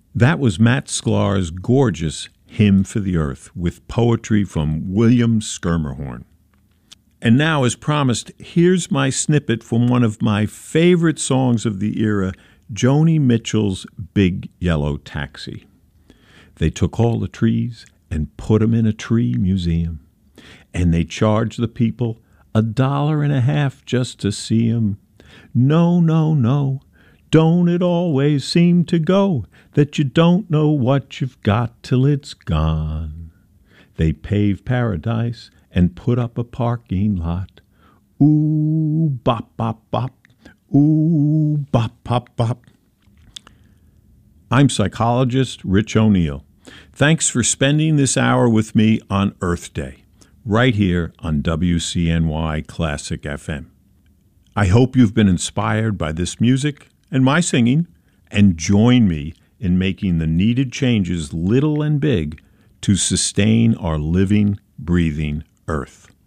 That was Matt Sklar's gorgeous Hymn for the Earth with poetry from William Schermerhorn. And now, as promised, here's my snippet from one of my favorite songs of the era, Joni Mitchell's Big Yellow Taxi. They took all the trees and put 'em in a tree museum, and they charged the people $1.50 just to see 'em. No, no, no, don't it always seem to go that you don't know what you've got till it's gone? They paved paradise and put up a parking lot. Ooh, bop, bop, bop. Ooh, bop, bop, bop. I'm psychologist Rich O'Neill. Thanks for spending this hour with me on Earth Day, right here on WCNY Classic FM. I hope you've been inspired by this music and my singing, and join me in making the needed changes, little and big, to sustain our living, breathing Earth.